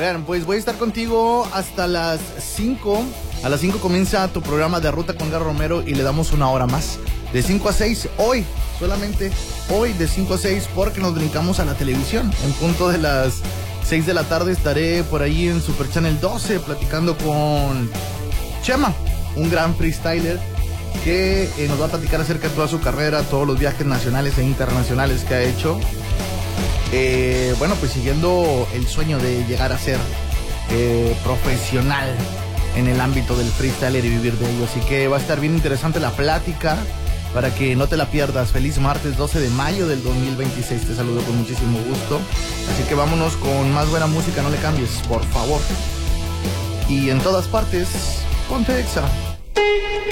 Oigan, pues voy a estar contigo hasta las 5. A las 5 comienza tu programa de Ruta con Garo Romero y le damos una hora más. De 5 a 6, hoy, solamente hoy de 5 a 6, porque nos brincamos a la televisión. En punto de las 6 de la tarde estaré por ahí en Super Channel 12 platicando con Chema, un gran freestyler que nos va a platicar acerca de toda su carrera, todos los viajes nacionales e internacionales que ha hecho. Bueno, pues siguiendo el sueño de llegar a ser profesional en el ámbito del freestyler y vivir de ello. Así que va a estar bien interesante la plática para que no te la pierdas. Feliz martes 12 de mayo del 2026. Te saludo con muchísimo gusto. Así que vámonos con más buena música. No le cambies, por favor. Y en todas partes, ponte Exa.